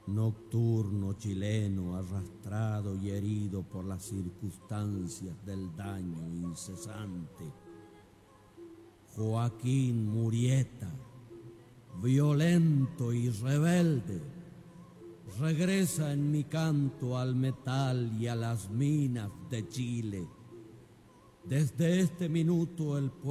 Nocturno chileno arrastrado y herido por las circunstancias del daño incesante. Joaquín Murieta, violento y rebelde, regresa en mi canto al metal y a las minas de Chile. Desde este minuto el